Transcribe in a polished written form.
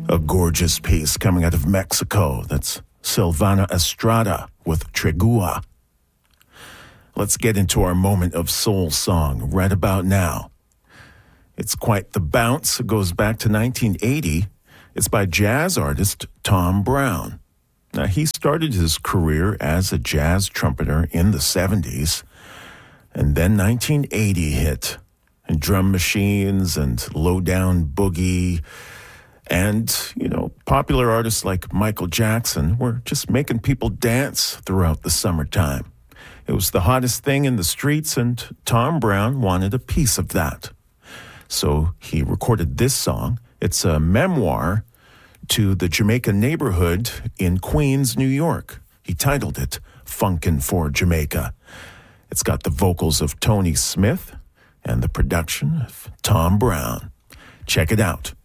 A gorgeous piece coming out of Mexico. That's Silvana Estrada with Tregua. Let's get into our moment of soul song right about now. It's quite the bounce. It goes back to 1980. It's by jazz artist Tom Brown. Now, he started his career as a jazz trumpeter in the 70s, and then 1980 hit, and drum machines and low-down boogie and, popular artists like Michael Jackson were just making people dance throughout the summertime. It was the hottest thing in the streets, and Tom Brown wanted a piece of that. So he recorded this song. It's a memoir to the Jamaica neighborhood in Queens, New York. He titled it Funkin' for Jamaica. It's got the vocals of Tony Smith and the production of Tom Brown. Check it out.